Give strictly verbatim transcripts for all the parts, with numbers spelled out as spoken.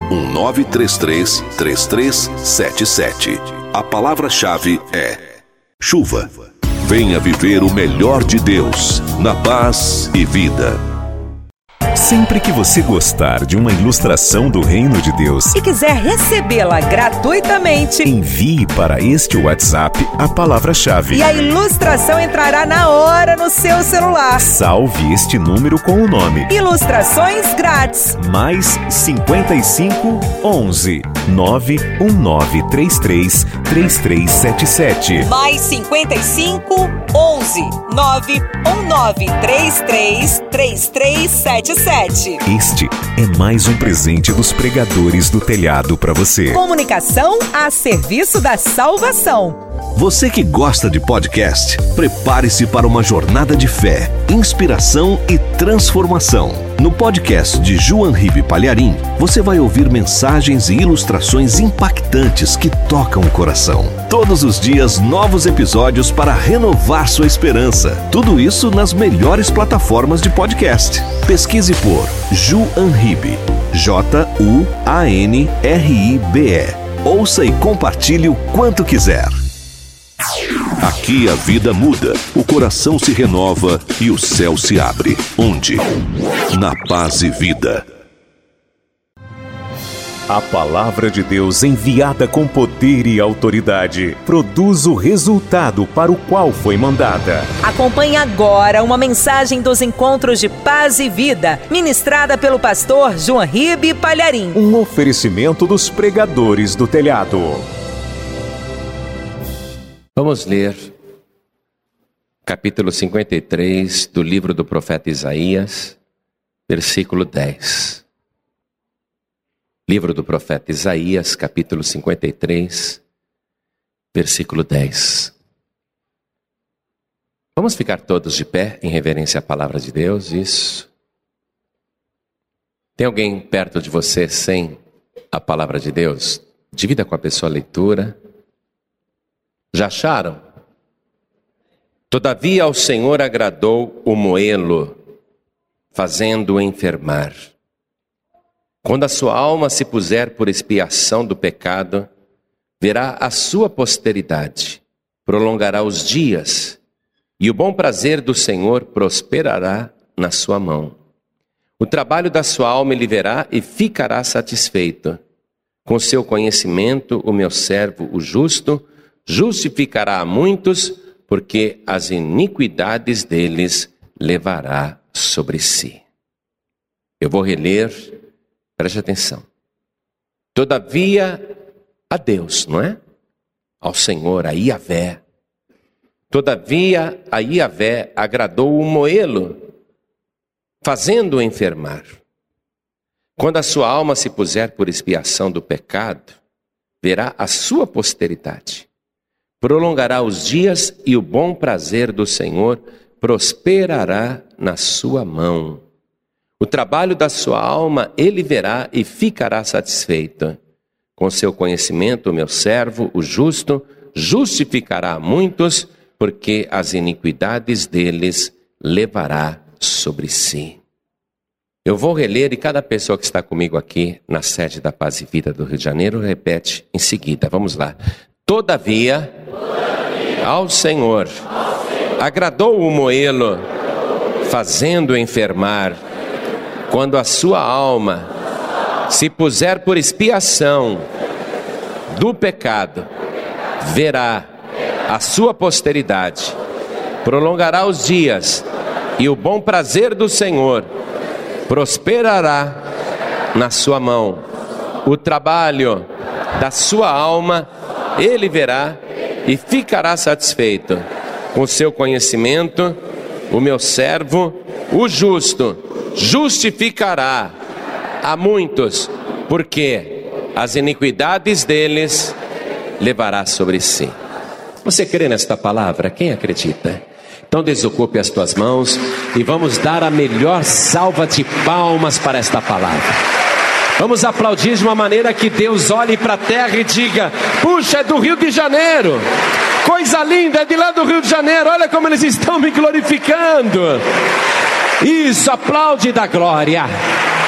um nove três três, três três sete sete. A palavra-chave é chuva. Venha viver o melhor de Deus, na paz e vida. Sempre que você gostar de uma ilustração do Reino de Deus e quiser recebê-la gratuitamente, envie para este WhatsApp a palavra-chave. E a ilustração entrará na hora no seu celular. Salve este número com o nome Ilustrações Grátis. Mais cinquenta e cinco, onze, nove um nove três três, três três sete sete. Mais cinquenta e cinco, onze, nove um nove três três, três três sete sete. Este é mais um presente dos pregadores do telhado para você. Comunicação a serviço da salvação. Você que gosta de podcast, prepare-se para uma jornada de fé, inspiração e transformação. No podcast de João Ribe Palharim, você vai ouvir mensagens e ilustrações impactantes que tocam o coração. Todos os dias, novos episódios para renovar sua esperança. Tudo isso nas melhores plataformas de podcast. Pesquise por João Ribe, J U A N R I B E. Ouça e compartilhe o quanto quiser. Aqui a vida muda, o coração se renova e o céu se abre. Onde? Na paz e vida. A palavra de Deus, enviada com poder e autoridade, produz o resultado para o qual foi mandada. Acompanhe agora uma mensagem dos encontros de paz e vida, ministrada pelo pastor João Ribe Palharim. Um oferecimento dos pregadores do telhado. Vamos ler capítulo cinquenta e três do livro do profeta Isaías, versículo dez. Livro do profeta Isaías, capítulo cinquenta e três, versículo dez. Vamos ficar todos de pé em reverência à palavra de Deus, isso. Tem alguém perto de você sem a palavra de Deus? Divida com a pessoa a leitura. Já acharam? Todavia ao Senhor agradou o moê-lo, fazendo-o enfermar. Quando a sua alma se puser por expiação do pecado, verá a sua posteridade, prolongará os dias, e o bom prazer do Senhor prosperará na sua mão. O trabalho da sua alma ele verá e ficará satisfeito. Com seu conhecimento, o meu servo, o justo, justificará a muitos, porque as iniquidades deles levará sobre si. Eu vou reler, preste atenção. Todavia, a Deus, não é? Ao Senhor, a Iavé. Todavia, a Iavé agradou o moê-lo, fazendo-o enfermar. Quando a sua alma se puser por expiação do pecado, verá a sua posteridade. Prolongará os dias e o bom prazer do Senhor prosperará na sua mão. O trabalho da sua alma ele verá e ficará satisfeito. Com seu conhecimento, o meu servo, o justo, justificará a muitos, porque as iniquidades deles levará sobre si. Eu vou reler e cada pessoa que está comigo aqui na sede da Paz e Vida do Rio de Janeiro repete em seguida. Vamos lá. Todavia, Todavia ao, Senhor, ao Senhor, agradou o moê-lo, fazendo-o enfermar. Quando a sua alma se puser por expiação do pecado, verá a sua posteridade, prolongará os dias, e o bom prazer do Senhor prosperará na sua mão. O trabalho da sua alma ele verá e ficará satisfeito. Com seu conhecimento, o meu servo, o justo, justificará a muitos, porque as iniquidades deles levará sobre si. Você crê nesta palavra? Quem acredita? Então desocupe as tuas mãos e vamos dar a melhor salva de palmas para esta palavra. Vamos aplaudir de uma maneira que Deus olhe para a terra e diga: puxa, é do Rio de Janeiro, coisa linda, é de lá do Rio de Janeiro, olha como eles estão me glorificando. Isso, aplaude da glória.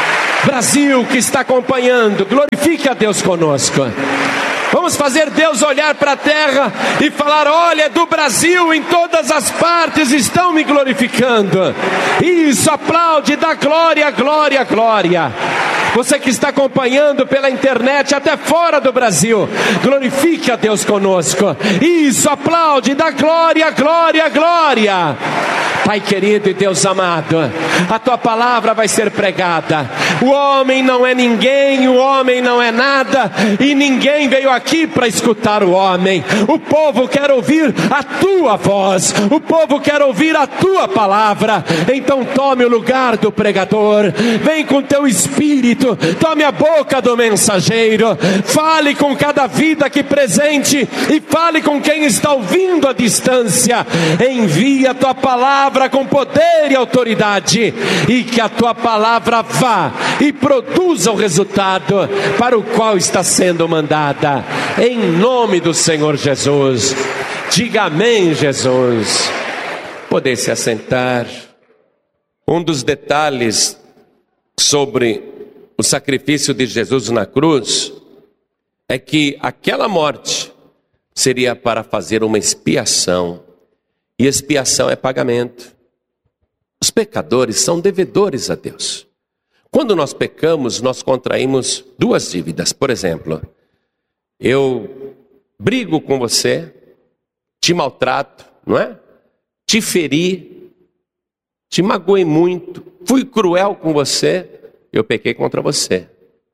Brasil que está acompanhando, glorifique a Deus conosco. Vamos fazer Deus olhar para a terra e falar: olha, do Brasil em todas as partes estão me glorificando. Isso, aplaude, dá glória, glória, glória. Você que está acompanhando pela internet até fora do Brasil, glorifique a Deus conosco. Isso, aplaude, dá glória, glória, glória. Pai querido e Deus amado, a tua palavra vai ser pregada. O homem não é ninguém, o homem não é nada, e ninguém veio aqui para escutar o homem. O povo quer ouvir a tua voz, o povo quer ouvir a tua palavra. Então tome o lugar do pregador, vem com teu espírito, tome a boca do mensageiro, fale com cada vida aqui presente e fale com quem está ouvindo à distância. Envia a tua palavra com poder e autoridade, e que a tua palavra vá e produza o resultado para o qual está sendo mandada, em nome do Senhor Jesus. Diga amém, Jesus. Poder se assentar. Um dos detalhes sobre o sacrifício de Jesus na cruz é que aquela morte seria para fazer uma expiação. E expiação é pagamento. Os pecadores são devedores a Deus. Quando nós pecamos, nós contraímos duas dívidas. Por exemplo, eu brigo com você, te maltrato, não é? Te feri, te magoei muito, fui cruel com você, eu pequei contra você.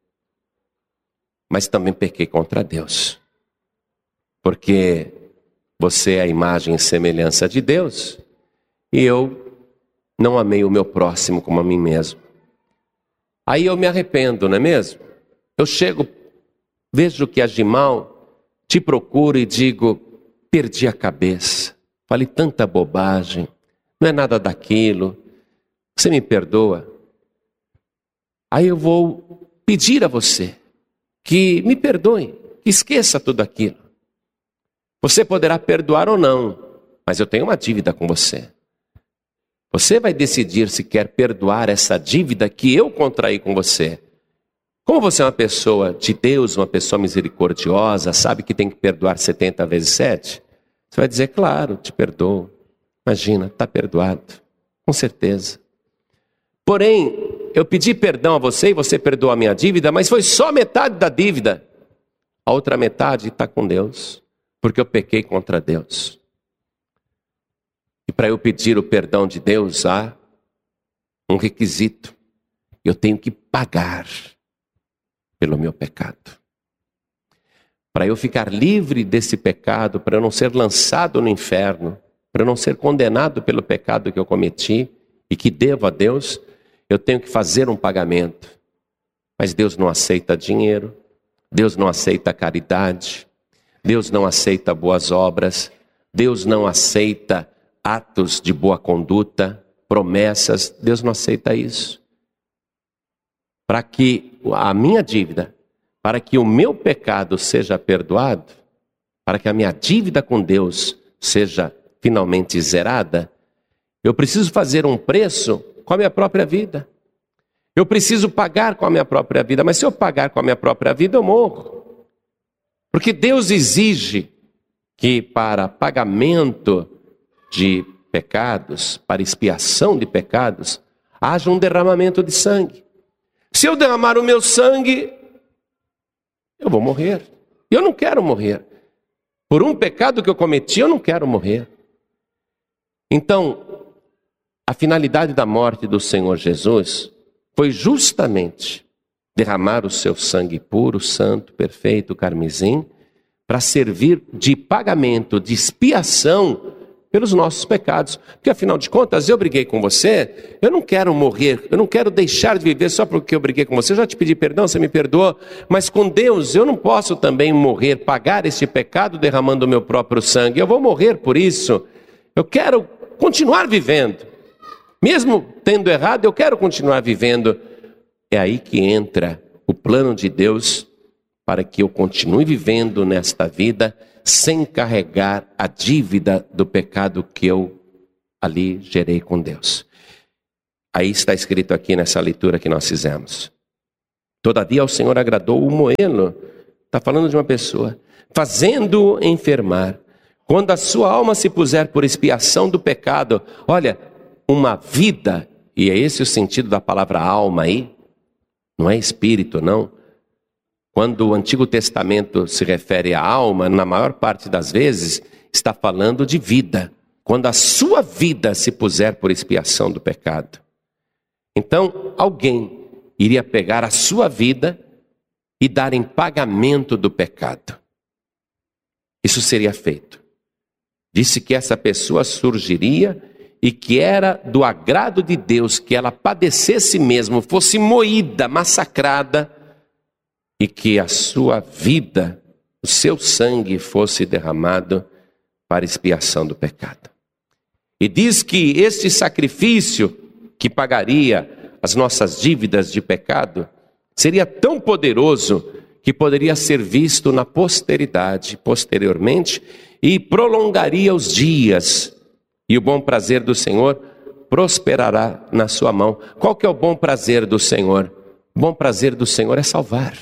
Mas também pequei contra Deus. Porque você é a imagem e semelhança de Deus, e eu não amei o meu próximo como a mim mesmo. Aí eu me arrependo, não é mesmo? Eu chego, vejo que agi mal, te procuro e digo: perdi a cabeça, falei tanta bobagem, não é nada daquilo, você me perdoa? Aí eu vou pedir a você que me perdoe, que esqueça tudo aquilo. Você poderá perdoar ou não, mas eu tenho uma dívida com você. Você vai decidir se quer perdoar essa dívida que eu contraí com você. Como você é uma pessoa de Deus, uma pessoa misericordiosa, sabe que tem que perdoar setenta vezes sete? Você vai dizer: claro, te perdoo. Imagina, está perdoado, com certeza. Porém, eu pedi perdão a você e você perdoou a minha dívida, mas foi só metade da dívida. A outra metade está com Deus. Porque eu pequei contra Deus. E para eu pedir o perdão de Deus, há um requisito. Eu tenho que pagar pelo meu pecado. Para eu ficar livre desse pecado, para eu não ser lançado no inferno, para eu não ser condenado pelo pecado que eu cometi e que devo a Deus, eu tenho que fazer um pagamento. Mas Deus não aceita dinheiro, Deus não aceita caridade, Deus não aceita boas obras, Deus não aceita atos de boa conduta, promessas, Deus não aceita isso. Para que a minha dívida, para que o meu pecado seja perdoado, para que a minha dívida com Deus seja finalmente zerada, eu preciso fazer um preço com a minha própria vida. Eu preciso pagar com a minha própria vida, mas se eu pagar com a minha própria vida, eu morro. Porque Deus exige que para pagamento de pecados, para expiação de pecados, haja um derramamento de sangue. Se eu derramar o meu sangue, eu vou morrer. E eu não quero morrer. Por um pecado que eu cometi, eu não quero morrer. Então, a finalidade da morte do Senhor Jesus foi justamente derramar o seu sangue puro, santo, perfeito, carmesim, para servir de pagamento, de expiação pelos nossos pecados. Porque afinal de contas, eu briguei com você, eu não quero morrer, eu não quero deixar de viver só porque eu briguei com você. Eu já te pedi perdão, você me perdoou, mas com Deus eu não posso também morrer, pagar este pecado derramando o meu próprio sangue. Eu vou morrer por isso. Eu quero continuar vivendo. Mesmo tendo errado, eu quero continuar vivendo. É aí que entra o plano de Deus para que eu continue vivendo nesta vida sem carregar a dívida do pecado que eu ali gerei com Deus. Aí está escrito aqui nessa leitura que nós fizemos: Todavia ao Senhor agradou o moê-lo. Está falando de uma pessoa. Fazendo-o enfermar. Quando a sua alma se puser por expiação do pecado. Olha, uma vida, e é esse o sentido da palavra alma aí. Não é espírito, não. Quando o Antigo Testamento se refere à alma, na maior parte das vezes, está falando de vida. Quando a sua vida se puser por expiação do pecado. Então, alguém iria pegar a sua vida e dar em pagamento do pecado. Isso seria feito. Disse que essa pessoa surgiria e que era do agrado de Deus que ela padecesse mesmo, fosse moída, massacrada, e que a sua vida, o seu sangue fosse derramado para expiação do pecado. E diz que este sacrifício que pagaria as nossas dívidas de pecado seria tão poderoso que poderia ser visto na posteridade, posteriormente, e prolongaria os dias. E o bom prazer do Senhor prosperará na sua mão. Qual que é o bom prazer do Senhor? O bom prazer do Senhor é salvar.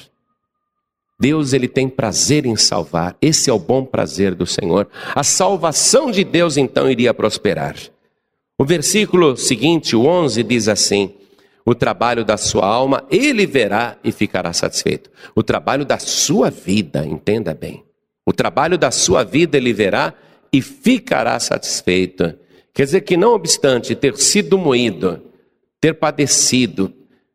Deus, ele tem prazer em salvar. Esse é o bom prazer do Senhor. A salvação de Deus, então, iria prosperar. O versículo seguinte, o onze, diz assim: o trabalho da sua alma ele verá e ficará satisfeito. O trabalho da sua vida, entenda bem. O trabalho da sua vida ele verá e ficará satisfeito. Quer dizer que não obstante ter sido moído, ter padecido,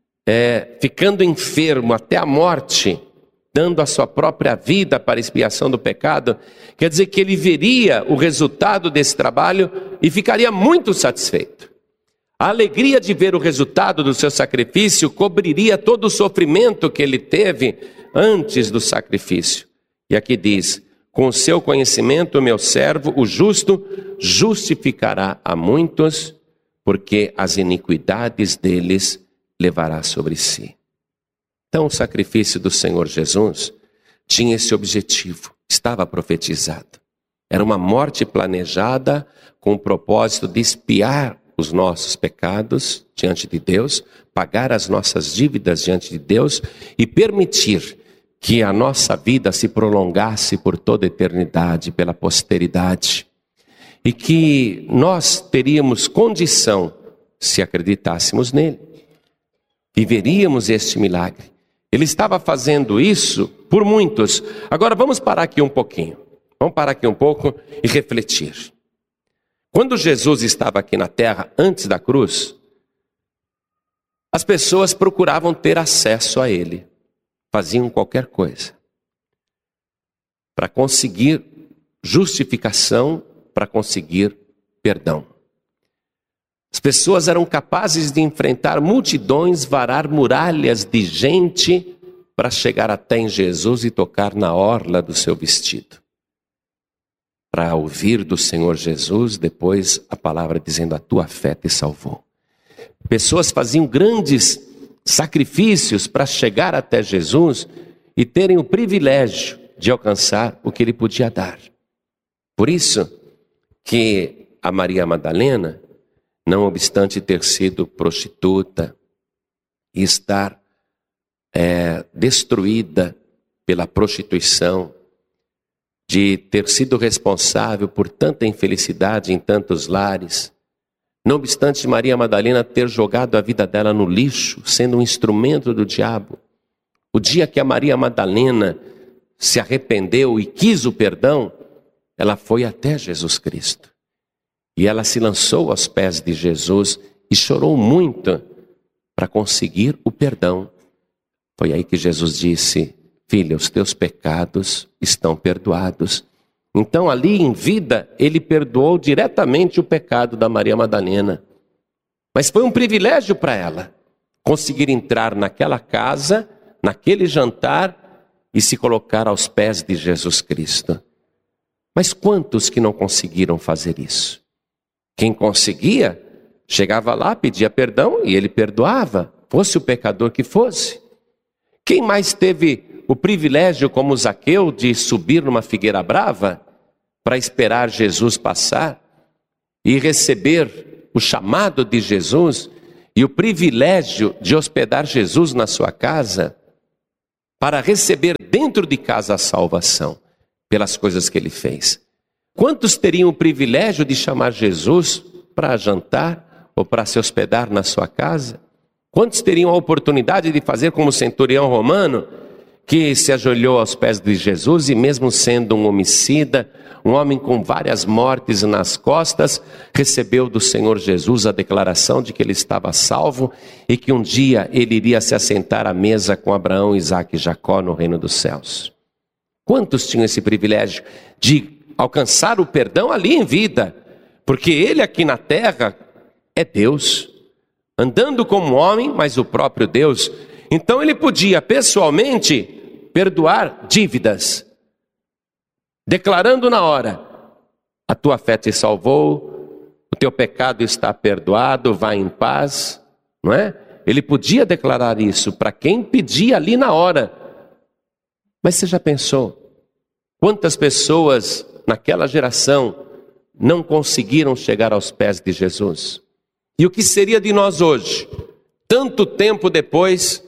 é, ficando enfermo até a morte, dando a sua própria vida para expiação do pecado, quer dizer que ele veria o resultado desse trabalho e ficaria muito satisfeito. A alegria de ver o resultado do seu sacrifício cobriria todo o sofrimento que ele teve antes do sacrifício. E aqui diz: com o seu conhecimento, o meu servo, o justo, justificará a muitos, porque as iniquidades deles levará sobre si. Então o sacrifício do Senhor Jesus tinha esse objetivo, estava profetizado. Era uma morte planejada com o propósito de expiar os nossos pecados diante de Deus, pagar as nossas dívidas diante de Deus e permitir que a nossa vida se prolongasse por toda a eternidade, pela posteridade. E que nós teríamos condição, se acreditássemos nele, viveríamos este milagre. Ele estava fazendo isso por muitos. Agora vamos parar aqui um pouquinho. Vamos parar aqui um pouco e refletir. Quando Jesus estava aqui na terra, antes da cruz, as pessoas procuravam ter acesso a ele. Faziam qualquer coisa para conseguir justificação, para conseguir perdão. As pessoas eram capazes de enfrentar multidões, varar muralhas de gente para chegar até em Jesus e tocar na orla do seu vestido. Para ouvir do Senhor Jesus, depois a palavra dizendo: a tua fé te salvou. Pessoas faziam grandes sacrifícios para chegar até Jesus e terem o privilégio de alcançar o que ele podia dar. Por isso que a Maria Madalena, não obstante ter sido prostituta e estar é, destruída pela prostituição, de ter sido responsável por tanta infelicidade em tantos lares, não obstante Maria Madalena ter jogado a vida dela no lixo, sendo um instrumento do diabo, o dia que a Maria Madalena se arrependeu e quis o perdão, ela foi até Jesus Cristo. E ela se lançou aos pés de Jesus e chorou muito para conseguir o perdão. Foi aí que Jesus disse: filha, os teus pecados estão perdoados. Então ali em vida, ele perdoou diretamente o pecado da Maria Madalena. Mas foi um privilégio para ela conseguir entrar naquela casa, naquele jantar e se colocar aos pés de Jesus Cristo. Mas quantos que não conseguiram fazer isso? Quem conseguia, chegava lá, pedia perdão e ele perdoava, fosse o pecador que fosse. Quem mais teve o privilégio, como Zaqueu, de subir numa figueira brava para esperar Jesus passar e receber o chamado de Jesus e o privilégio de hospedar Jesus na sua casa? para receber dentro de casa a salvação, pelas coisas que ele fez. Quantos teriam o privilégio de chamar Jesus para jantar ou para se hospedar na sua casa? Quantos teriam a oportunidade de fazer como o centurião romano, que se ajoelhou aos pés de Jesus e mesmo sendo um homicida, um homem com várias mortes nas costas, recebeu do Senhor Jesus a declaração de que ele estava salvo e que um dia ele iria se assentar à mesa com Abraão, Isaque e Jacó no reino dos céus. Quantos tinham esse privilégio de alcançar o perdão ali em vida? Porque ele aqui na terra é Deus, andando como homem, mas o próprio Deus. Então ele podia pessoalmente perdoar dívidas, declarando na hora: a tua fé te salvou, o teu pecado está perdoado, vá em paz, não é? Ele podia declarar isso para quem pedia ali na hora. Mas você já pensou quantas pessoas naquela geração não conseguiram chegar aos pés de Jesus? E o que seria de nós hoje, tanto tempo depois,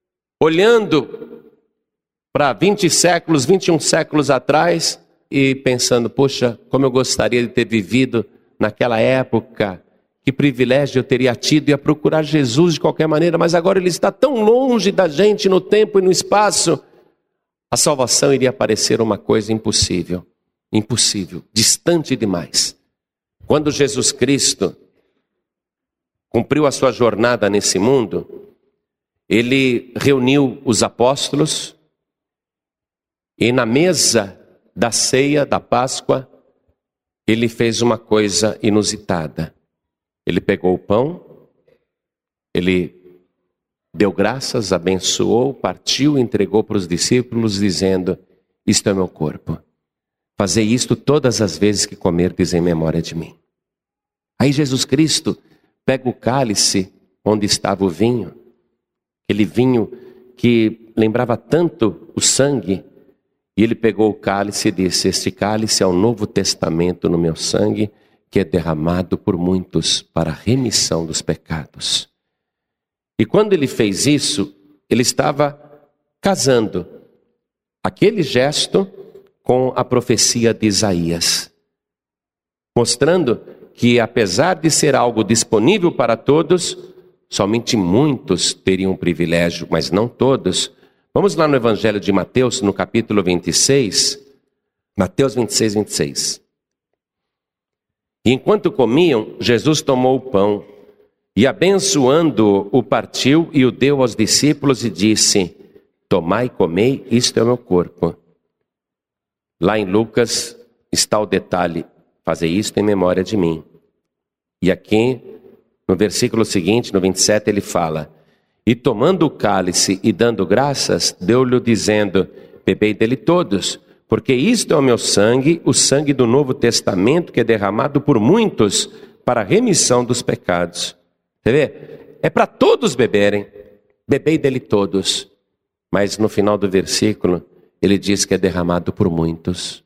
olhando para vinte séculos, vinte e um séculos atrás e pensando: poxa, como eu gostaria de ter vivido naquela época, que privilégio eu teria tido, ia procurar Jesus de qualquer maneira, mas agora ele está tão longe da gente no tempo e no espaço. A salvação iria parecer uma coisa impossível, impossível, distante demais. Quando Jesus Cristo cumpriu a sua jornada nesse mundo, ele reuniu os apóstolos e na mesa da ceia, da Páscoa, ele fez uma coisa inusitada. Ele pegou o pão, ele deu graças, abençoou, partiu e entregou para os discípulos, dizendo: isto é meu corpo. Fazei isto todas as vezes que comerdes em memória de mim. Aí Jesus Cristo pega o cálice onde estava o vinho, aquele vinho que lembrava tanto o sangue, e ele pegou o cálice e disse: este cálice é o Novo Testamento no meu sangue, que é derramado por muitos para a remissão dos pecados. E quando ele fez isso, ele estava casando aquele gesto com a profecia de Isaías, mostrando que apesar de ser algo disponível para todos, somente muitos teriam o privilégio, mas não todos. Vamos lá no Evangelho de Mateus, no capítulo vinte e seis, Mateus vinte e seis, vinte e seis. E enquanto comiam, Jesus tomou o pão e abençoando-o, o partiu e o deu aos discípulos e disse: tomai e comei, isto é o meu corpo. Lá em Lucas está o detalhe: fazei isto em memória de mim. E aqui, no versículo seguinte, no vinte e sete, ele fala: e tomando o cálice e dando graças, deu-lhe dizendo: bebei dele todos, porque isto é o meu sangue, o sangue do Novo Testamento, que é derramado por muitos para a remissão dos pecados. Você vê? É para todos beberem, bebei dele todos. Mas no final do versículo, ele diz que é derramado por muitos.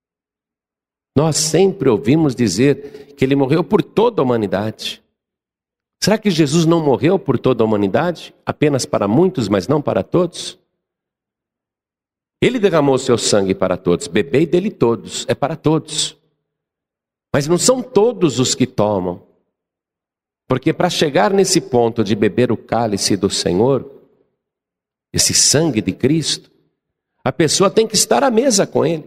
Nós sempre ouvimos dizer que ele morreu por toda a humanidade. Será que Jesus não morreu por toda a humanidade? Apenas para muitos, mas não para todos? Ele derramou seu sangue para todos, bebei dele todos, é para todos. Mas não são todos os que tomam. Porque para chegar nesse ponto de beber o cálice do Senhor, esse sangue de Cristo, a pessoa tem que estar à mesa com Ele.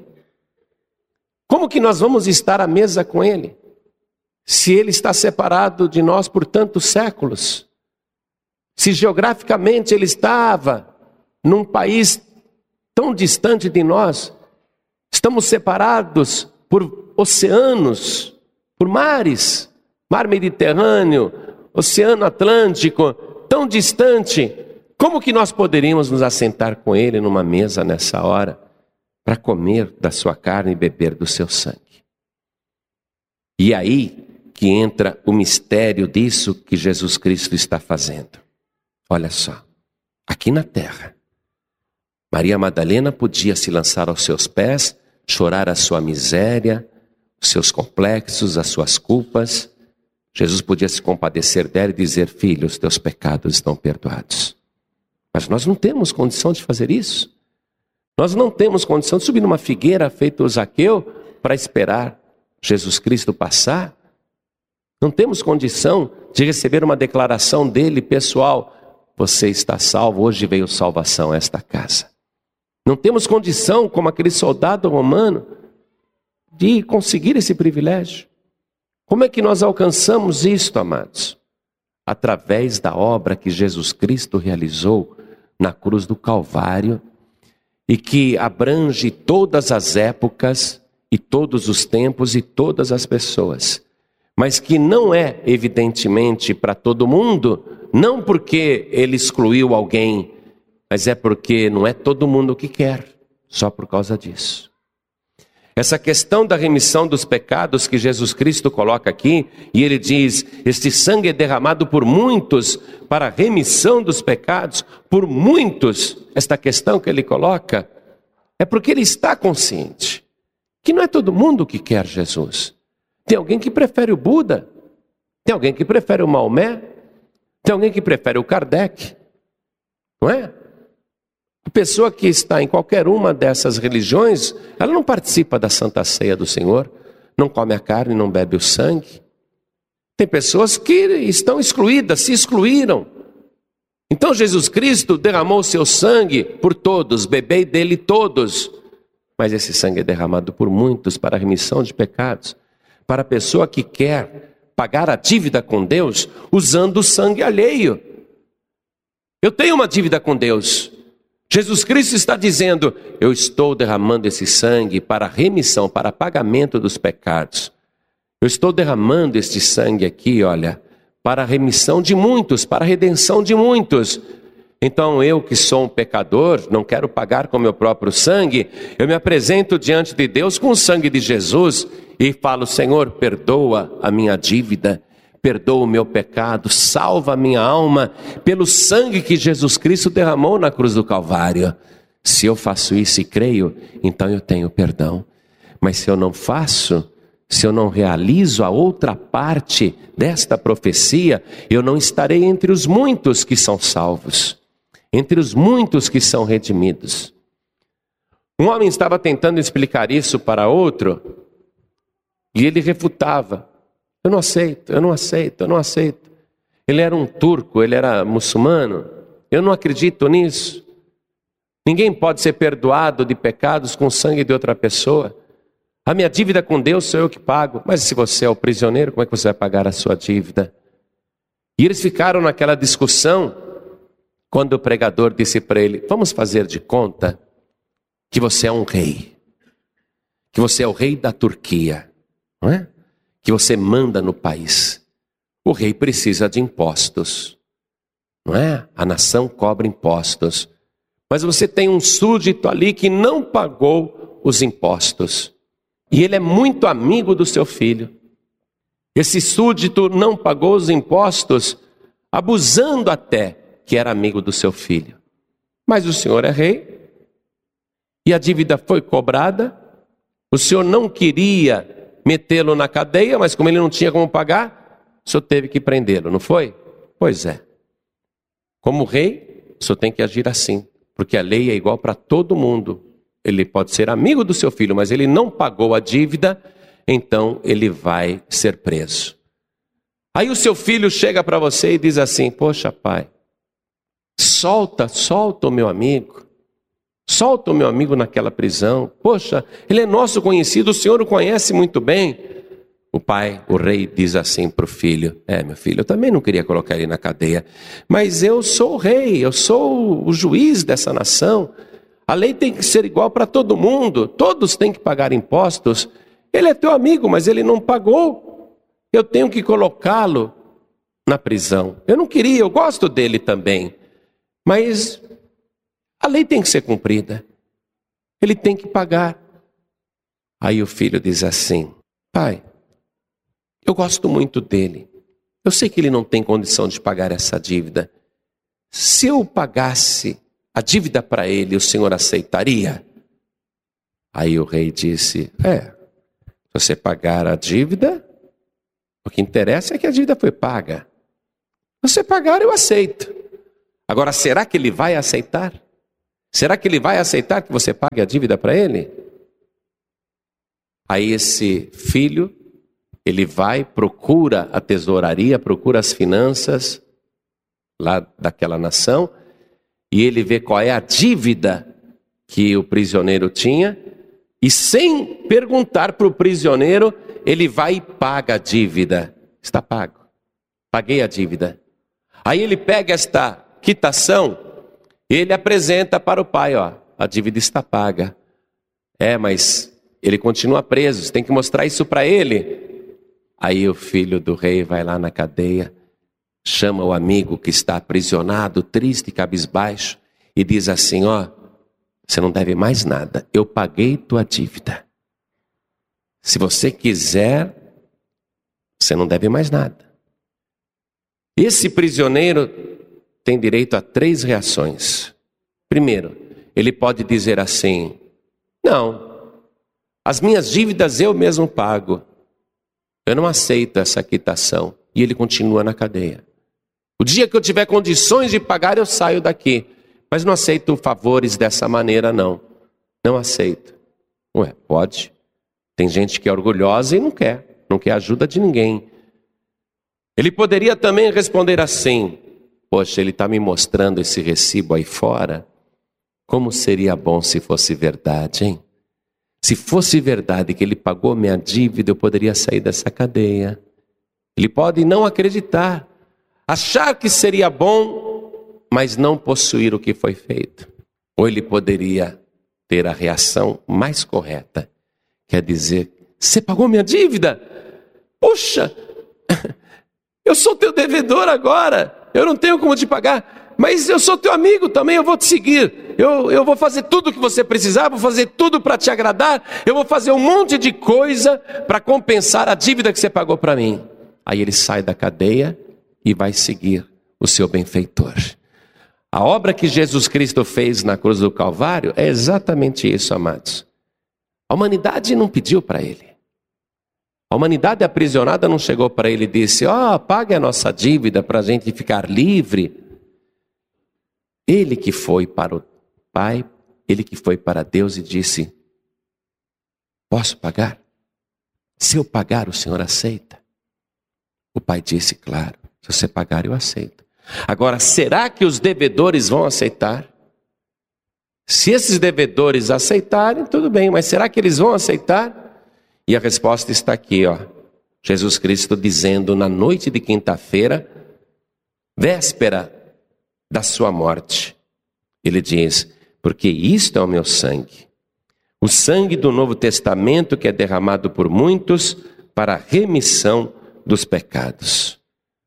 Como que nós vamos estar à mesa com Ele, se Ele está separado de nós por tantos séculos? Se geograficamente Ele estava num país tão distante de nós, estamos separados por oceanos, por mares, mar Mediterrâneo, Oceano Atlântico, tão distante. Como que nós poderíamos nos assentar com Ele numa mesa nessa hora, para comer da sua carne e beber do seu sangue? E aí que entra o mistério disso que Jesus Cristo está fazendo. Olha só, aqui na terra, Maria Madalena podia se lançar aos seus pés, chorar a sua miséria, os seus complexos, as suas culpas. Jesus podia se compadecer dela e dizer: filho, os teus pecados estão perdoados. Mas nós não temos condição de fazer isso. Nós não temos condição de subir numa figueira feito o Zaqueu para esperar Jesus Cristo passar. Não temos condição de receber uma declaração dele pessoal: você está salvo, hoje veio salvação a esta casa. Não temos condição, como aquele soldado romano, de conseguir esse privilégio. Como é que nós alcançamos isto, amados? Através da obra que Jesus Cristo realizou na cruz do Calvário, e que abrange todas as épocas, e todos os tempos, e todas as pessoas. Mas que não é, evidentemente, para todo mundo, não porque ele excluiu alguém, mas é porque não é todo mundo que quer, só por causa disso. Essa questão da remissão dos pecados que Jesus Cristo coloca aqui, e ele diz: este sangue é derramado por muitos para a remissão dos pecados, por muitos, esta questão que ele coloca, é porque ele está consciente que não é todo mundo que quer Jesus. Tem alguém que prefere o Buda, tem alguém que prefere o Maomé, tem alguém que prefere o Kardec, não é? A pessoa que está em qualquer uma dessas religiões, ela não participa da Santa Ceia do Senhor, não come a carne, não bebe o sangue. Tem pessoas que estão excluídas, se excluíram. Então Jesus Cristo derramou o seu sangue por todos, bebei dele todos. Mas esse sangue é derramado por muitos para a remissão de pecados, para a pessoa que quer pagar a dívida com Deus usando o sangue alheio. Eu tenho uma dívida com Deus. Jesus Cristo está dizendo: eu estou derramando esse sangue para remissão, para pagamento dos pecados. Eu estou derramando este sangue aqui, olha, para a remissão de muitos, para a redenção de muitos. Então eu, que sou um pecador, não quero pagar com meu próprio sangue, eu me apresento diante de Deus com o sangue de Jesus e falo: Senhor, perdoa a minha dívida, perdoa o meu pecado, salva a minha alma pelo sangue que Jesus Cristo derramou na cruz do Calvário. Se eu faço isso e creio, então eu tenho perdão. Mas se eu não faço, se eu não realizo a outra parte desta profecia, eu não estarei entre os muitos que são salvos, entre os muitos que são redimidos. Um homem estava tentando explicar isso para outro, e ele refutava: eu não aceito, eu não aceito, eu não aceito. Ele era um turco, ele era muçulmano, eu não acredito nisso. Ninguém pode ser perdoado de pecados com o sangue de outra pessoa. A minha dívida com Deus sou eu que pago. Mas se você é o prisioneiro, como é que você vai pagar a sua dívida? E eles ficaram naquela discussão, quando o pregador disse para ele: vamos fazer de conta que você é um rei, que você é o rei da Turquia, não é? Que você manda no país. O rei precisa de impostos, não é? A nação cobra impostos. Mas você tem um súdito ali que não pagou os impostos. E ele é muito amigo do seu filho. Esse súdito não pagou os impostos, abusando até que era amigo do seu filho. Mas o senhor é rei, e a dívida foi cobrada. O senhor não queria metê-lo na cadeia, mas como ele não tinha como pagar, o senhor teve que prendê-lo, não foi? Pois é. Como rei, o senhor tem que agir assim, porque a lei é igual para todo mundo. Ele pode ser amigo do seu filho, mas ele não pagou a dívida, então ele vai ser preso. Aí o seu filho chega para você e diz assim: poxa, pai, solta, solta o meu amigo. Solta o meu amigo naquela prisão. Poxa, ele é nosso conhecido, o senhor o conhece muito bem. O pai, o rei, diz assim para o filho: é, meu filho, eu também não queria colocar ele na cadeia, mas eu sou o rei, eu sou o juiz dessa nação. A lei tem que ser igual para todo mundo, todos têm que pagar impostos. Ele é teu amigo, mas ele não pagou. Eu tenho que colocá-lo na prisão. Eu não queria, eu gosto dele também, mas a lei tem que ser cumprida. Ele tem que pagar. Aí o filho diz assim: pai, eu gosto muito dele. Eu sei que ele não tem condição de pagar essa dívida. Se eu pagasse a dívida para ele, o senhor aceitaria? Aí o rei disse: é, se você pagar a dívida, o que interessa é que a dívida foi paga. Se você pagar, eu aceito. Agora, será que ele vai aceitar? Será que ele vai aceitar que você pague a dívida para ele? Aí esse filho, ele vai, procura a tesouraria, procura as finanças lá daquela nação, e ele vê qual é a dívida que o prisioneiro tinha, e sem perguntar para o prisioneiro, ele vai e paga a dívida. Está pago. Paguei a dívida. Aí ele pega esta quitação, ele apresenta para o pai, ó, a dívida está paga. É, mas ele continua preso, você tem que mostrar isso para ele. Aí o filho do rei vai lá na cadeia, chama o amigo que está aprisionado, triste, cabisbaixo, e diz assim, ó, você não deve mais nada, eu paguei tua dívida. Se você quiser, você não deve mais nada. Esse prisioneiro tem direito a três reações. Primeiro, ele pode dizer assim, não, as minhas dívidas eu mesmo pago. Eu não aceito essa quitação. E ele continua na cadeia. O dia que eu tiver condições de pagar, eu saio daqui. Mas não aceito favores dessa maneira, não. Não aceito. Ué, pode. Tem gente que é orgulhosa e não quer. Não quer ajuda de ninguém. Ele poderia também responder assim, poxa, ele está me mostrando esse recibo aí fora. Como seria bom se fosse verdade, hein? Se fosse verdade que ele pagou minha dívida, eu poderia sair dessa cadeia. Ele pode não acreditar, achar que seria bom, mas não possuir o que foi feito. Ou ele poderia ter a reação mais correta, quer dizer, você pagou minha dívida? Poxa, eu sou teu devedor agora, eu não tenho como te pagar, mas eu sou teu amigo também, eu vou te seguir. Eu, eu vou fazer tudo o que você precisar, vou fazer tudo para te agradar, eu vou fazer um monte de coisa para compensar a dívida que você pagou para mim. Aí ele sai da cadeia e vai seguir o seu benfeitor. A obra que Jesus Cristo fez na cruz do Calvário é exatamente isso, amados. A humanidade não pediu para ele. A humanidade aprisionada não chegou para ele e disse, ó, oh, pague a nossa dívida para a gente ficar livre. Ele que foi para o Pai, ele que foi para Deus e disse, posso pagar? Se eu pagar, o Senhor aceita? O Pai disse, claro, se você pagar, eu aceito. Agora, será que os devedores vão aceitar? Se esses devedores aceitarem, tudo bem, mas será que eles vão aceitar? E a resposta está aqui, ó. Jesus Cristo dizendo na noite de quinta-feira, véspera da sua morte, ele diz, porque isto é o meu sangue, o sangue do Novo Testamento que é derramado por muitos para a remissão dos pecados.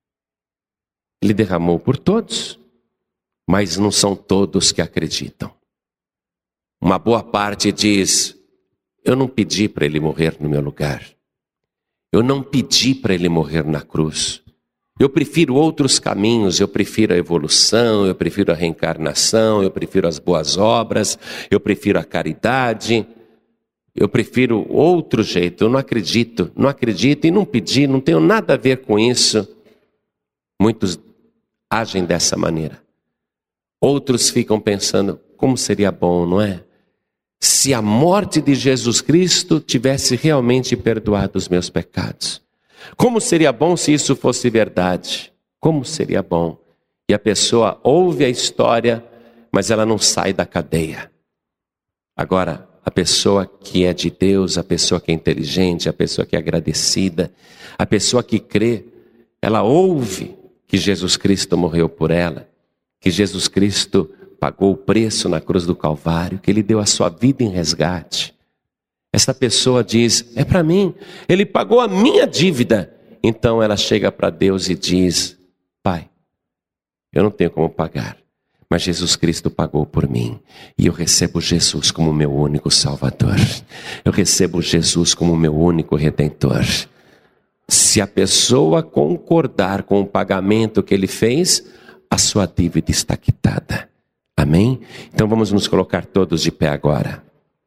Ele derramou por todos, mas não são todos que acreditam. Uma boa parte diz, eu não pedi para ele morrer no meu lugar. Eu não pedi para ele morrer na cruz. Eu prefiro outros caminhos, eu prefiro a evolução, eu prefiro a reencarnação, eu prefiro as boas obras, eu prefiro a caridade, eu prefiro outro jeito, eu não acredito, não acredito e não pedi, não tenho nada a ver com isso. Muitos agem dessa maneira. Outros ficam pensando, como seria bom, não é? Se a morte de Jesus Cristo tivesse realmente perdoado os meus pecados. Como seria bom se isso fosse verdade? Como seria bom? E a pessoa ouve a história, mas ela não sai da cadeia. Agora, a pessoa que é de Deus, a pessoa que é inteligente, a pessoa que é agradecida, a pessoa que crê, ela ouve que Jesus Cristo morreu por ela, que Jesus Cristo pagou o preço na cruz do Calvário, que Ele deu a sua vida em resgate. Essa pessoa diz, é para mim, Ele pagou a minha dívida. Então ela chega para Deus e diz, Pai, eu não tenho como pagar, mas Jesus Cristo pagou por mim. E eu recebo Jesus como meu único Salvador. Eu recebo Jesus como meu único Redentor. Se a pessoa concordar com o pagamento que Ele fez, a sua dívida está quitada. Amém? Então vamos nos colocar todos de pé agora.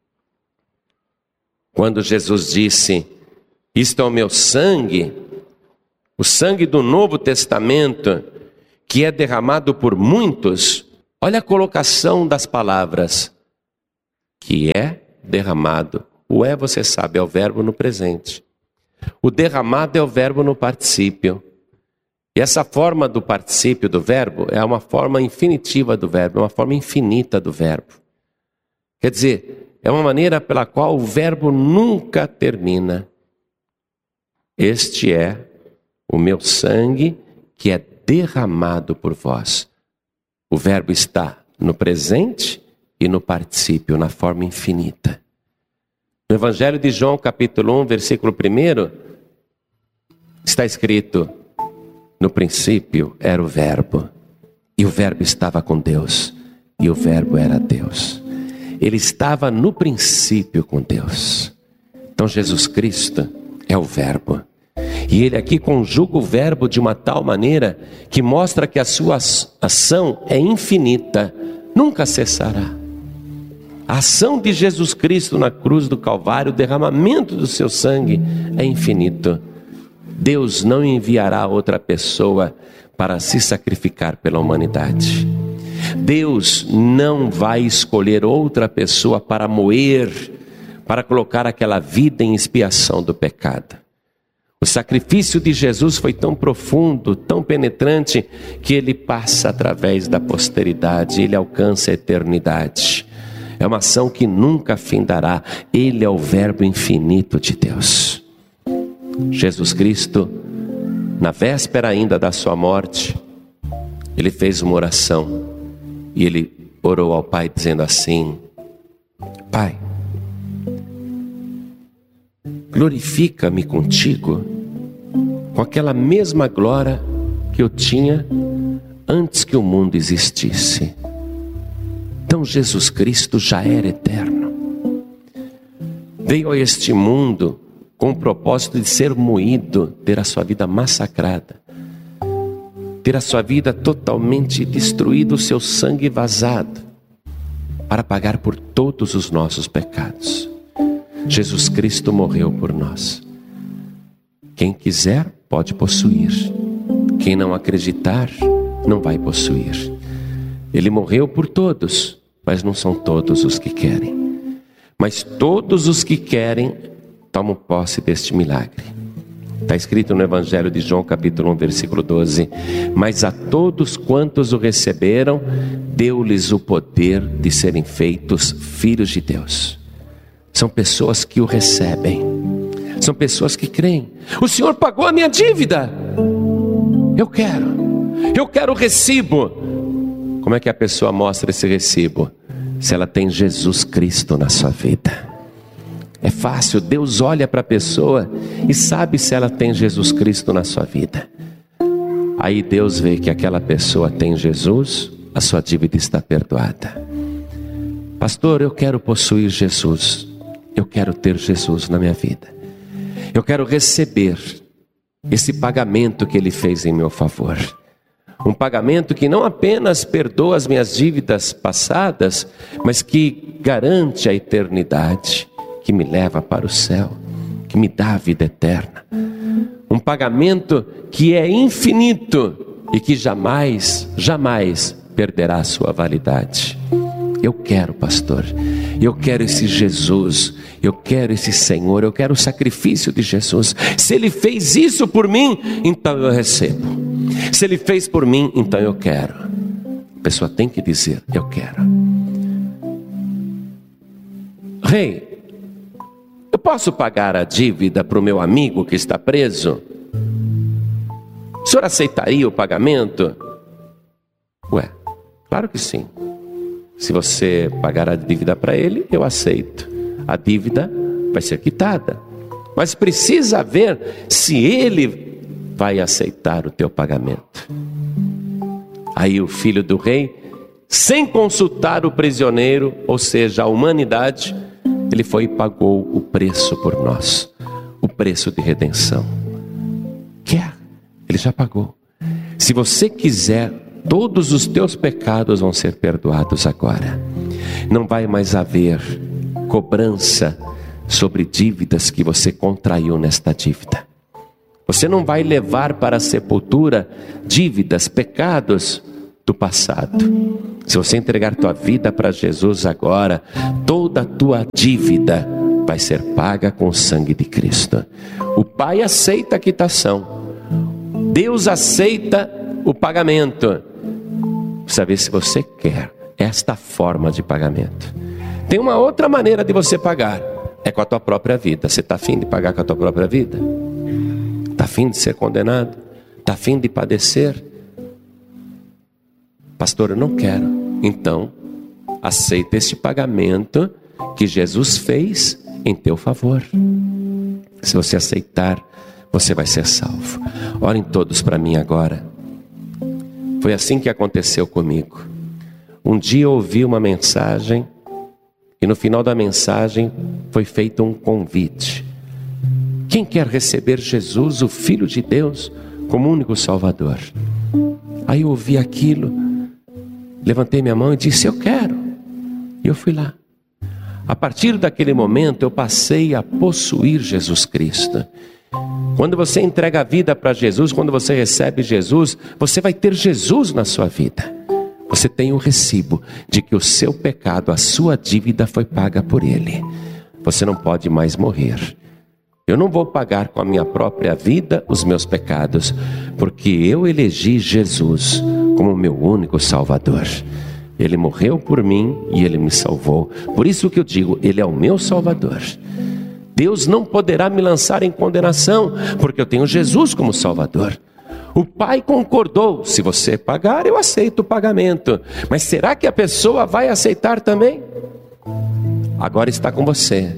Quando Jesus disse, isto é o meu sangue, o sangue do Novo Testamento, que é derramado por muitos, olha a colocação das palavras, que é derramado. O é, você sabe, é o verbo no presente. O derramado é o verbo no particípio. E essa forma do particípio do verbo é uma forma infinitiva do verbo, é uma forma infinita do verbo. Quer dizer, é uma maneira pela qual o verbo nunca termina. Este é o meu sangue que é derramado por vós. O verbo está no presente e no particípio, na forma infinita. No Evangelho de João, capítulo um, versículo um, está escrito: no princípio era o verbo, e o verbo estava com Deus, e o verbo era Deus. Ele estava no princípio com Deus. Então Jesus Cristo é o verbo. E ele aqui conjuga o verbo de uma tal maneira que mostra que a sua ação é infinita, nunca cessará. A ação de Jesus Cristo na cruz do Calvário, o derramamento do seu sangue é infinito. Deus não enviará outra pessoa para se sacrificar pela humanidade. Deus não vai escolher outra pessoa para moer, para colocar aquela vida em expiação do pecado. O sacrifício de Jesus foi tão profundo, tão penetrante, que ele passa através da posteridade, ele alcança a eternidade. É uma ação que nunca findará. Ele é o verbo infinito de Deus. Jesus Cristo, na véspera ainda da sua morte, ele fez uma oração e ele orou ao Pai dizendo assim: Pai, glorifica-me contigo com aquela mesma glória que eu tinha antes que o mundo existisse. Então Jesus Cristo já era eterno. Veio a este mundo com o propósito de ser moído, ter a sua vida massacrada, ter a sua vida totalmente destruída, o seu sangue vazado, para pagar por todos os nossos pecados. Jesus Cristo morreu por nós. Quem quiser pode possuir. Quem não acreditar não vai possuir. Ele morreu por todos, mas não são todos os que querem. Mas todos os que querem tomam posse deste milagre. Está escrito no Evangelho de João, capítulo um, versículo doze: mas a todos quantos o receberam, deu-lhes o poder de serem feitos filhos de Deus. São pessoas que o recebem, são pessoas que creem. O Senhor pagou a minha dívida, eu quero, eu quero o recibo. Como é que a pessoa mostra esse recibo? Se ela tem Jesus Cristo na sua vida. É fácil, Deus olha para a pessoa e sabe se ela tem Jesus Cristo na sua vida. Aí Deus vê que aquela pessoa tem Jesus, a sua dívida está perdoada. Pastor, eu quero possuir Jesus, eu quero ter Jesus na minha vida. Eu quero receber esse pagamento que Ele fez em meu favor. Um pagamento que não apenas perdoa as minhas dívidas passadas, mas que garante a eternidade, que me leva para o céu, que me dá a vida eterna. Um pagamento que é infinito e que jamais, jamais perderá a sua validade. Eu quero, pastor, eu quero esse Jesus, eu quero esse Senhor, eu quero o sacrifício de Jesus. Se Ele fez isso por mim, então eu recebo. Se Ele fez por mim, então eu quero. A pessoa tem que dizer, eu quero. Rei, eu posso pagar a dívida para o meu amigo que está preso? O senhor aceitaria o pagamento? Ué, claro que sim. Se você pagar a dívida para ele, eu aceito. A dívida vai ser quitada. Mas precisa ver se ele vai aceitar o teu pagamento. Aí o filho do rei, sem consultar o prisioneiro, ou seja, a humanidade, ele foi e pagou o preço por nós. O preço de redenção. Quer? Ele já pagou. Se você quiser, todos os teus pecados vão ser perdoados agora. Não vai mais haver cobrança sobre dívidas que você contraiu nesta dívida. Você não vai levar para a sepultura dívidas, pecados do passado. Se você entregar tua vida para Jesus agora, toda a tua dívida vai ser paga com o sangue de Cristo. O Pai aceita a quitação. Deus aceita o pagamento. Precisa ver se você quer esta forma de pagamento. Tem uma outra maneira de você pagar. É com a tua própria vida. Você está afim de pagar com a tua própria vida? Está afim de ser condenado? Está afim de padecer? Pastor, eu não quero. Então, aceita este pagamento que Jesus fez em teu favor. Se você aceitar, você vai ser salvo. Orem todos para mim agora. Foi assim que aconteceu comigo. Um dia eu ouvi uma mensagem e no final da mensagem foi feito um convite. Quem quer receber Jesus, o Filho de Deus, como único Salvador? Aí eu ouvi aquilo, levantei minha mão e disse, eu quero. E eu fui lá. A partir daquele momento eu passei a possuir Jesus Cristo. Quando você entrega a vida para Jesus, quando você recebe Jesus, você vai ter Jesus na sua vida. Você tem um recibo de que o seu pecado, a sua dívida foi paga por Ele. Você não pode mais morrer. Eu não vou pagar com a minha própria vida os meus pecados, porque eu elegi Jesus como meu único Salvador. Ele morreu por mim e Ele me salvou. Por isso que eu digo, Ele é o meu Salvador. Deus não poderá me lançar em condenação, porque eu tenho Jesus como Salvador. O Pai concordou, se você pagar, eu aceito o pagamento. Mas será que a pessoa vai aceitar também? Agora está com você.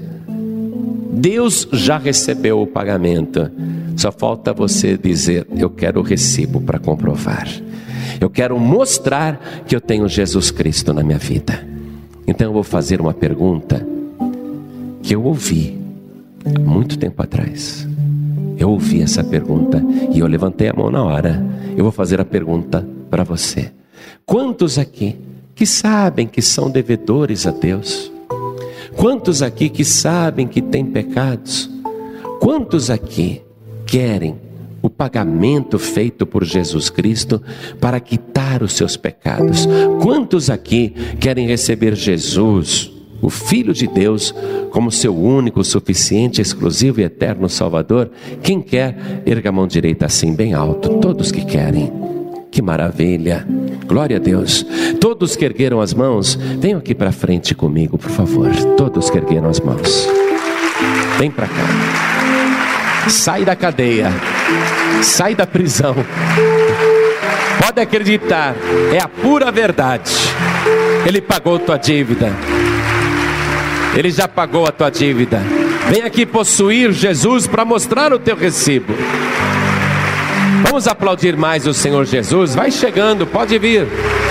Deus já recebeu o pagamento. Só falta você dizer, eu quero o recibo para comprovar. Eu quero mostrar que eu tenho Jesus Cristo na minha vida. Então eu vou fazer uma pergunta que eu ouvi há muito tempo atrás. Eu ouvi essa pergunta e eu levantei a mão na hora. Eu vou fazer a pergunta para você. Quantos aqui que sabem que são devedores a Deus? Quantos aqui que sabem que têm pecados? Quantos aqui querem o pagamento feito por Jesus Cristo para quitar os seus pecados? Quantos aqui querem receber Jesus, o Filho de Deus, como seu único, suficiente, exclusivo e eterno Salvador? Quem quer, erga a mão direita assim bem alto. Todos que querem. Que maravilha, glória a Deus. Todos que ergueram as mãos, venham aqui para frente comigo, por favor. Todos que ergueram as mãos, vem para cá. Sai da cadeia, sai da prisão. Pode acreditar, é a pura verdade. Ele pagou tua dívida. Ele já pagou a tua dívida. Vem aqui possuir Jesus para mostrar o teu recibo. Vamos aplaudir mais o Senhor Jesus. Vai chegando, pode vir.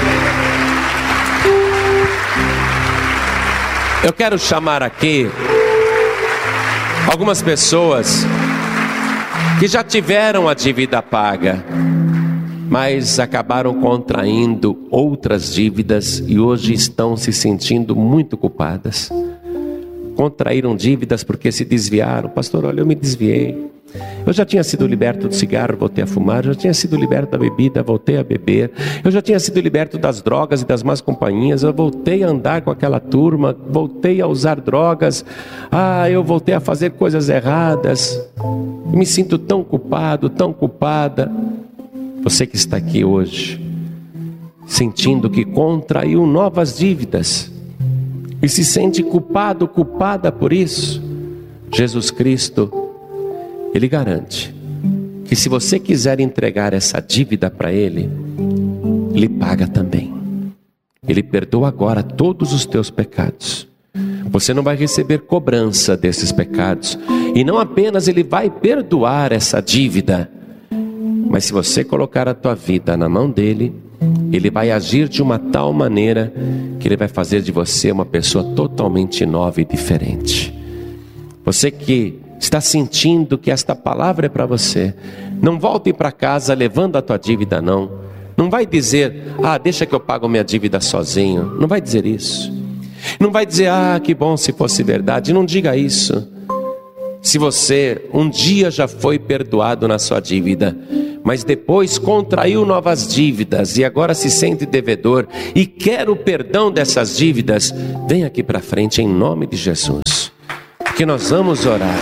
Eu quero chamar aqui algumas pessoas que já tiveram a dívida paga, mas acabaram contraindo outras dívidas e hoje estão se sentindo muito culpadas. Contraíram dívidas porque se desviaram. Pastor, olha, eu me desviei. Eu já tinha sido liberto do cigarro, voltei a fumar. Eu já tinha sido liberto da bebida, voltei a beber. Eu já tinha sido liberto das drogas e das más companhias. Eu voltei a andar com aquela turma, voltei a usar drogas. Ah, eu voltei a fazer coisas erradas. Eu me sinto tão culpado, tão culpada. Você que está aqui hoje, sentindo que contraiu novas dívidas e se sente culpado, culpada por isso, Jesus Cristo, Ele garante que se você quiser entregar essa dívida para Ele, Ele paga também. Ele perdoa agora todos os teus pecados. Você não vai receber cobrança desses pecados. E não apenas Ele vai perdoar essa dívida, mas se você colocar a tua vida na mão dEle, Ele vai agir de uma tal maneira que Ele vai fazer de você uma pessoa totalmente nova e diferente. Você que está sentindo que esta palavra é para você, não volte para casa levando a tua dívida não. Não vai dizer, ah, deixa que eu pago minha dívida sozinho. Não vai dizer isso. Não vai dizer, ah, que bom se fosse verdade. Não diga isso. Se você um dia já foi perdoado na sua dívida, mas depois contraiu novas dívidas e agora se sente devedor e quer o perdão dessas dívidas, vem aqui para frente em nome de Jesus, porque nós vamos orar.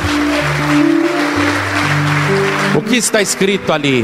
O que está escrito ali?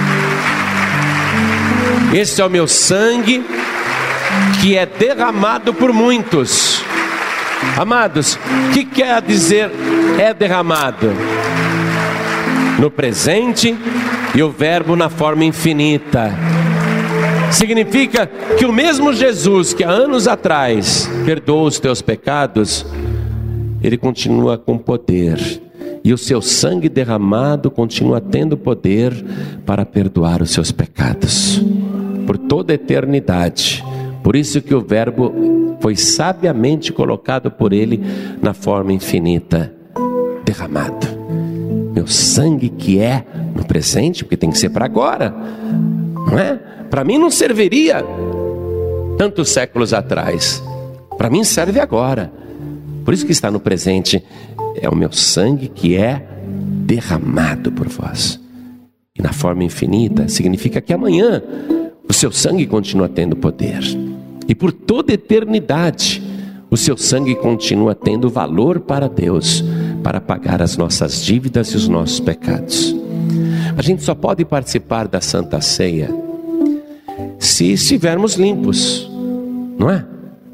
Este é o meu sangue que é derramado por muitos. Amados, o que quer dizer é derramado? No presente e o verbo na forma infinita. Significa que o mesmo Jesus que há anos atrás perdoou os teus pecados, Ele continua com poder. E o seu sangue derramado continua tendo poder para perdoar os seus pecados por toda a eternidade. Por isso que o verbo foi sabiamente colocado por Ele na forma infinita, derramado. Meu sangue que é no presente, porque tem que ser para agora, não é? Para mim não serviria tantos séculos atrás, para mim serve agora. Por isso que está no presente, é o meu sangue que é derramado por vós. E na forma infinita significa que amanhã o seu sangue continua tendo poder. E por toda eternidade o seu sangue continua tendo valor para Deus, para pagar as nossas dívidas e os nossos pecados. A gente só pode participar da Santa Ceia se estivermos limpos, não é?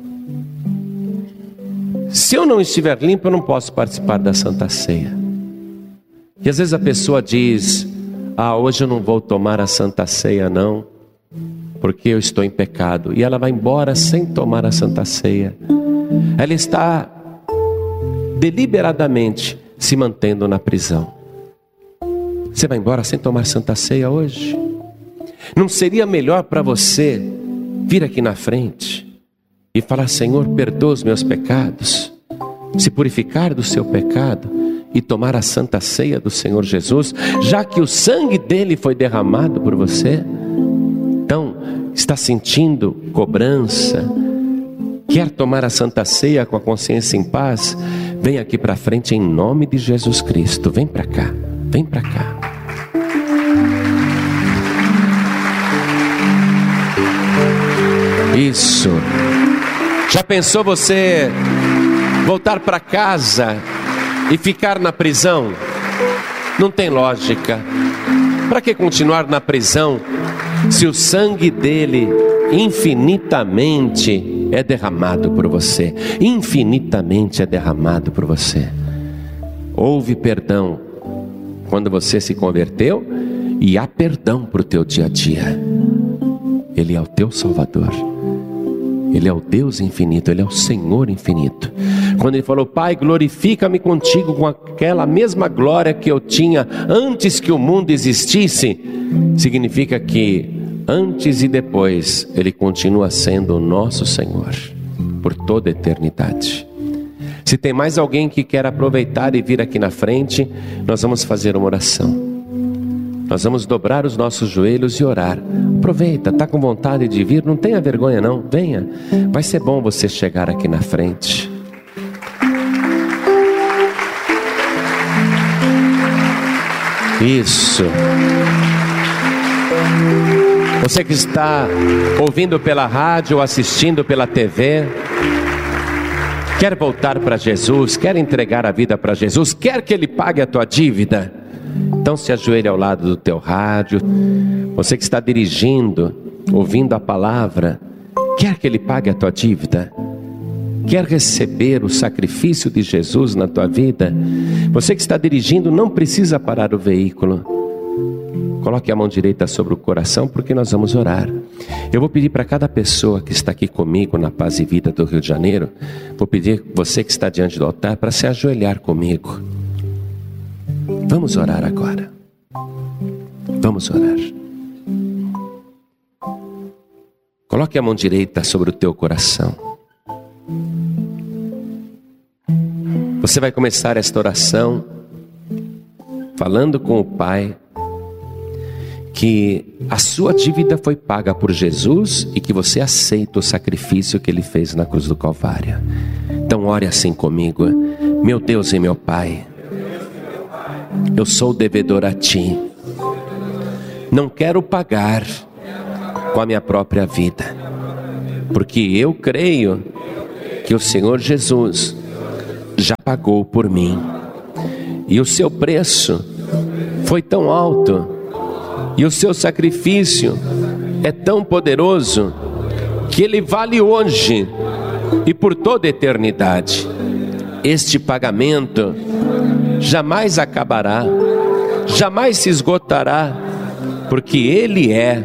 Se eu não estiver limpo, eu não posso participar da Santa Ceia. E às vezes a pessoa diz: ah, hoje eu não vou tomar a Santa Ceia não, porque eu estou em pecado. E ela vai embora sem tomar a Santa Ceia. Ela está deliberadamente se mantendo na prisão. Você vai embora sem tomar Santa Ceia hoje? Não seria melhor para você vir aqui na frente e falar: Senhor, perdoa os meus pecados, se purificar do seu pecado e tomar a Santa Ceia do Senhor Jesus, já que o sangue dele foi derramado por você? Então, está sentindo cobrança, quer tomar a Santa Ceia com a consciência em paz? Vem aqui para frente em nome de Jesus Cristo. Vem para cá, vem para cá. Isso. Já pensou você voltar para casa e ficar na prisão? Não tem lógica. Para que continuar na prisão se o sangue dele infinitamente é derramado por você? Infinitamente é derramado por você. Houve perdão quando você se converteu e há perdão para o teu dia a dia. Ele é o teu Salvador. Ele é o Deus infinito, Ele é o Senhor infinito. Quando Ele falou: Pai, glorifica-me contigo com aquela mesma glória que eu tinha antes que o mundo existisse, significa que antes e depois Ele continua sendo o nosso Senhor por toda a eternidade. Se tem mais alguém que quer aproveitar e vir aqui na frente, nós vamos fazer uma oração. Nós vamos dobrar os nossos joelhos e orar. Aproveita, está com vontade de vir, não tenha vergonha não, venha. Vai ser bom você chegar aqui na frente. Isso. Você que está ouvindo pela rádio ou assistindo pela T V, quer voltar para Jesus, quer entregar a vida para Jesus, quer que Ele pague a tua dívida? Então se ajoelhe ao lado do teu rádio. Você que está dirigindo, ouvindo a palavra, quer que Ele pague a tua dívida? Quer receber o sacrifício de Jesus na tua vida? Você que está dirigindo não precisa parar o veículo. Coloque a mão direita sobre o coração, porque nós vamos orar. Eu vou pedir para cada pessoa que está aqui comigo na Paz e Vida do Rio de Janeiro, vou pedir você que está diante do altar para se ajoelhar comigo. Vamos orar agora. Vamos orar. Coloque a mão direita sobre o teu coração. Você vai começar esta oração falando com o Pai que a sua dívida foi paga por Jesus e que você aceita o sacrifício que Ele fez na cruz do Calvário. Então ore assim comigo. Meu Deus e meu Pai, eu sou devedor a Ti. Não quero pagar com a minha própria vida, porque eu creio que o Senhor Jesus já pagou por mim. E o seu preço foi tão alto, e o seu sacrifício é tão poderoso, que ele vale hoje e por toda a eternidade. Este pagamento jamais acabará, jamais se esgotará, porque ele é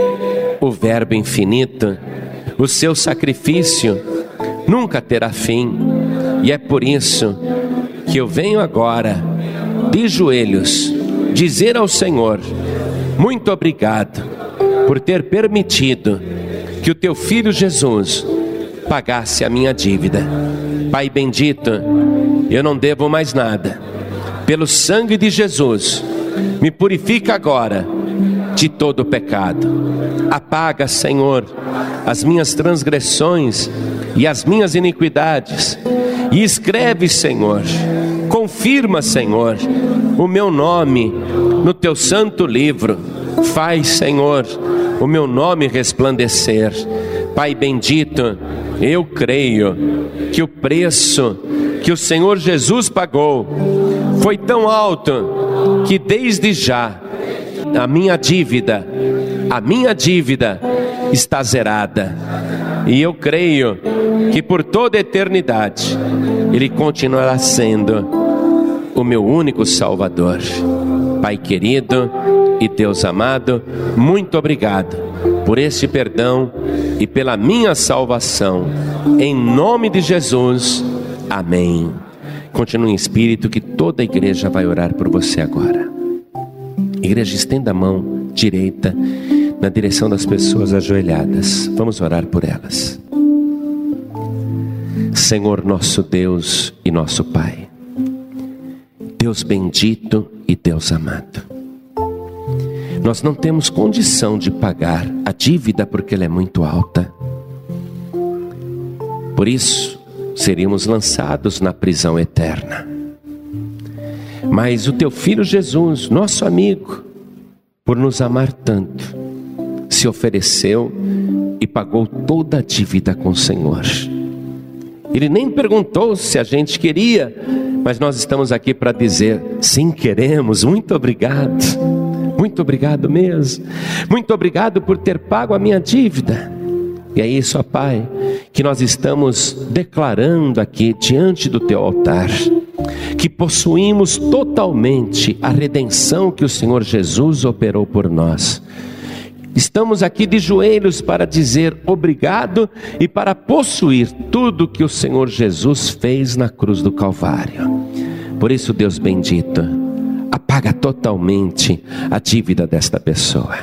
o Verbo infinito. O seu sacrifício nunca terá fim, e é por isso que eu venho agora, de joelhos, dizer ao Senhor: muito obrigado por ter permitido que o teu filho Jesus pagasse a minha dívida. Pai bendito, eu não devo mais nada. Pelo sangue de Jesus, me purifica agora de todo o pecado. Apaga, Senhor, as minhas transgressões e as minhas iniquidades, e escreve, Senhor, confirma, Senhor, o meu nome no teu santo livro. Faz, Senhor, o meu nome resplandecer. Pai bendito, eu creio que o preço que o Senhor Jesus pagou foi tão alto, que desde já a minha dívida, a minha dívida está zerada. E eu creio que por toda a eternidade Ele continuará sendo o meu único Salvador. Pai querido e Deus amado, muito obrigado por este perdão e pela minha salvação. Em nome de Jesus, amém. Continue em espírito, que toda a igreja vai orar por você agora. Igreja, estenda a mão direita na direção das pessoas ajoelhadas. Vamos orar por elas. Senhor nosso Deus e nosso Pai, Deus bendito e Deus amado, nós não temos condição de pagar a dívida porque ela é muito alta. Por isso, seríamos lançados na prisão eterna. Mas o teu filho Jesus, nosso amigo, por nos amar tanto, se ofereceu e pagou toda a dívida com o Senhor. Ele nem perguntou se a gente queria, mas nós estamos aqui para dizer: sim, queremos. Muito obrigado, muito obrigado mesmo. Muito obrigado por ter pago a minha dívida. E é isso, ó Pai, que nós estamos declarando aqui diante do teu altar, que possuímos totalmente a redenção que o Senhor Jesus operou por nós. Estamos aqui de joelhos para dizer obrigado e para possuir tudo que o Senhor Jesus fez na cruz do Calvário. Por isso, Deus bendito, apaga totalmente a dívida desta pessoa.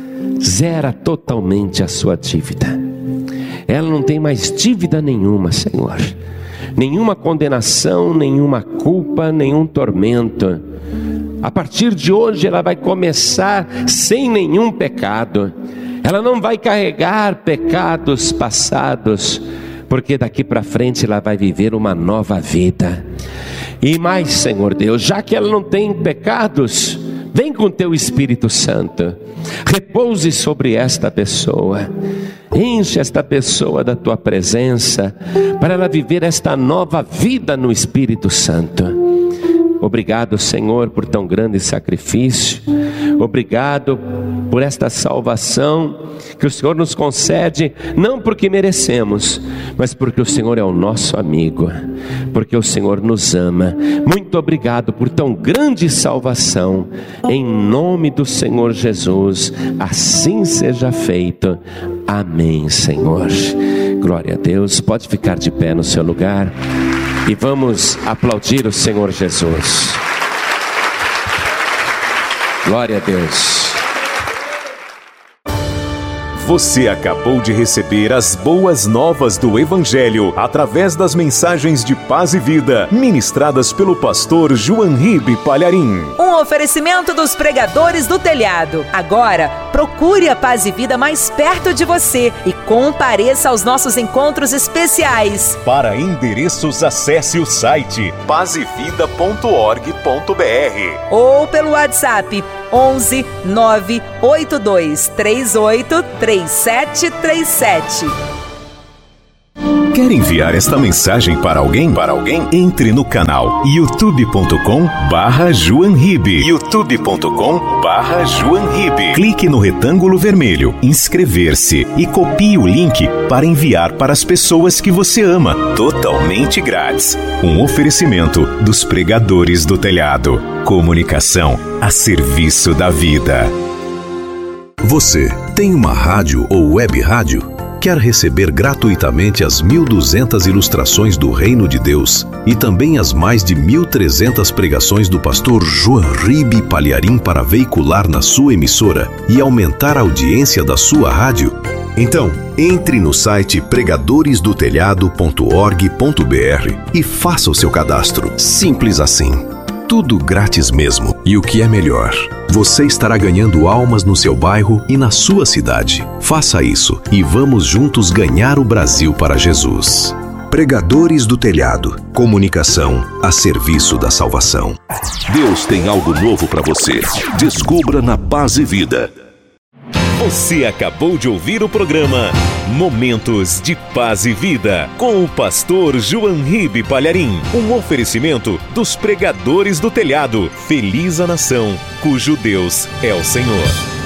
Zera totalmente a sua dívida. Ela não tem mais dívida nenhuma, Senhor. Nenhuma condenação, nenhuma culpa, nenhum tormento. A partir de hoje ela vai começar sem nenhum pecado. Ela não vai carregar pecados passados, porque daqui para frente ela vai viver uma nova vida. E mais, Senhor Deus, já que ela não tem pecados, vem com teu Espírito Santo, repouse sobre esta pessoa, enche esta pessoa da tua presença, para ela viver esta nova vida no Espírito Santo. Obrigado, Senhor, por tão grande sacrifício. Obrigado por esta salvação que o Senhor nos concede, não porque merecemos, mas porque o Senhor é o nosso amigo, porque o Senhor nos ama. Muito obrigado por tão grande salvação. Em nome do Senhor Jesus, assim seja feito. Amém, Senhor. Glória a Deus. Pode ficar de pé no seu lugar e vamos aplaudir o Senhor Jesus. Glória a Deus. Você acabou de receber as boas novas do Evangelho através das mensagens de paz e vida ministradas pelo pastor João Ribe Palharim. Um oferecimento dos pregadores do telhado. Agora, procure a Paz e Vida mais perto de você e compareça aos nossos encontros especiais. Para endereços, acesse o site paz e vida ponto org ponto br ou pelo WhatsApp onze nove oito dois três oito três sete três sete. Quer enviar esta mensagem para alguém? Para alguém? Entre no canal youtube ponto com barra João Ribe. youtube ponto com barra João Ribe. Clique no retângulo vermelho, inscrever-se e copie o link para enviar para as pessoas que você ama. Totalmente grátis. Um oferecimento dos Pregadores do Telhado. Comunicação a serviço da vida. Você tem uma rádio ou web rádio? Quer receber gratuitamente as mil e duzentas ilustrações do Reino de Deus e também as mais de mil e trezentas pregações do pastor João Ribe Palharim para veicular na sua emissora e aumentar a audiência da sua rádio? Então, entre no site pregadores do telhado ponto org ponto br e faça o seu cadastro. Simples assim. Tudo grátis mesmo. E o que é melhor, você estará ganhando almas no seu bairro e na sua cidade. Faça isso e vamos juntos ganhar o Brasil para Jesus. Pregadores do Telhado. Comunicação a serviço da salvação. Deus tem algo novo para você. Descubra na Paz e Vida. Você acabou de ouvir o programa Momentos de Paz e Vida, com o pastor João Ribe Palharim. Um oferecimento dos Pregadores do Telhado. Feliz a nação, cujo Deus é o Senhor.